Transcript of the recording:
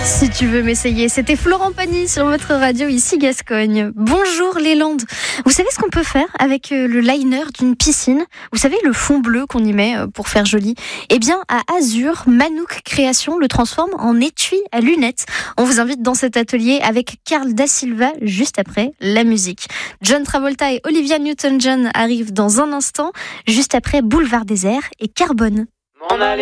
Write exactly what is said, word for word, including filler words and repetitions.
Si tu veux m'essayer, c'était Florent Pagny sur votre radio ici Gascogne. Bonjour les Landes. Vous savez ce qu'on peut faire avec le liner d'une piscine ? Vous savez le fond bleu qu'on y met pour faire joli ? Eh bien à Azur, Manouk Création le transforme en étui à lunettes. On vous invite dans cet atelier avec Carl Da Silva juste après la musique. John Travolta et Olivia Newton-John arrivent dans un instant, juste après Boulevard Désert et Carbone.